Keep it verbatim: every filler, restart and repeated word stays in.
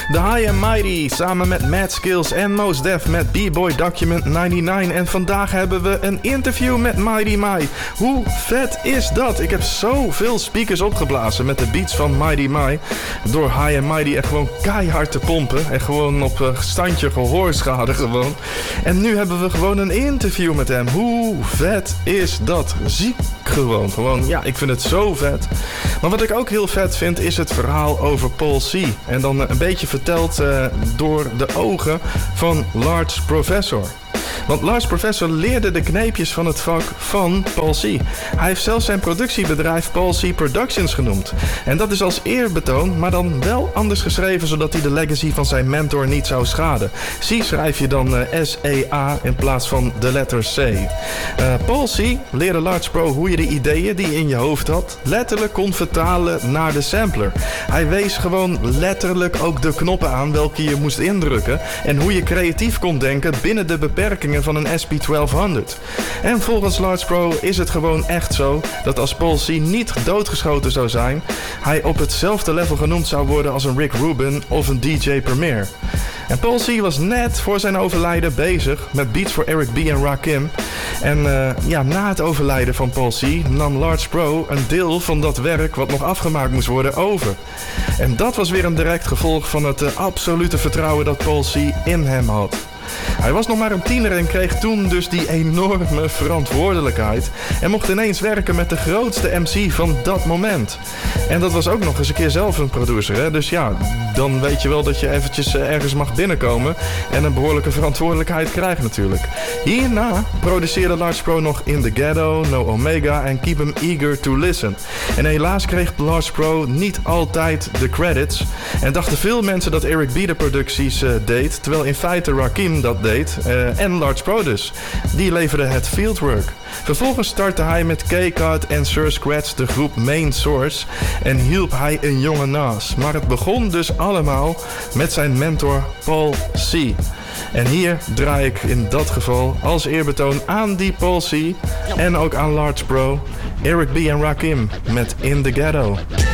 The High and Mighty samen met Mad Skills en Mos Def met B-Boy Document negenennegentig. En vandaag hebben we een interview met Mighty Mai. Hoe vet is dat? Ik heb zoveel speakers opgeblazen met de beats van Mighty Mai. Door High and Mighty echt gewoon keihard te pompen. En gewoon op uh, standje gehoorschade gewoon. En nu hebben we gewoon een interview met hem. Hoe vet is dat? Ziek gewoon. Gewoon, ja, ik vind het zo vet. Maar wat ik ook heel vet vind is het verhaal over Paul C. En dan uh, een beetje verteld uh, door de ogen van Large Professor. Want Large Professor leerde de kneepjes van het vak van Paul C. Hij heeft zelfs zijn productiebedrijf Paul C Productions genoemd. En dat is als eerbetoon, maar dan wel anders geschreven, zodat hij de legacy van zijn mentor niet zou schaden. C schrijf je dan uh, S E A in plaats van de letter C. Uh, Paul C leerde Large Pro hoe je de ideeën die je in je hoofd had letterlijk kon vertalen naar de sampler. Hij wees gewoon letterlijk ook de knoppen aan welke je moest indrukken en hoe je creatief kon denken binnen de beperkingen van een S P twaalfhonderd. En volgens Large Pro is het gewoon echt zo dat als Paul C niet doodgeschoten zou zijn, hij op hetzelfde level genoemd zou worden als een Rick Rubin of een D J Premier. En Paul C was net voor zijn overlijden bezig met beats voor Eric B en Rakim. En uh, ja, na het overlijden van Paul C nam Large Pro een deel van dat werk wat nog afgemaakt moest worden over. En dat was weer een direct gevolg van het uh, absolute vertrouwen dat Paul C in hem had. Hij was nog maar een tiener en kreeg toen dus die enorme verantwoordelijkheid en mocht ineens werken met de grootste M C van dat moment. En dat was ook nog eens een keer zelf een producer, hè? Dus ja, dan weet je wel dat je eventjes ergens mag binnenkomen en een behoorlijke verantwoordelijkheid krijgt natuurlijk. Hierna produceerde Large Pro nog In The Ghetto, No Omega en Keep 'Em Eager To Listen. En helaas kreeg Large Pro niet altijd de credits en dachten veel mensen dat Eric B de producties uh, deed, terwijl in feite Rakim dat deed uh, en Large Pro dus. Die leverde het fieldwork. Vervolgens startte hij met K-Cut en Sir Scratch de groep Main Source en hielp hij een jonge Nas. Maar het begon dus allemaal met zijn mentor Paul C. En hier draai ik in dat geval als eerbetoon aan die Paul C en ook aan Large Pro, Eric B en Rakim met In The Ghetto.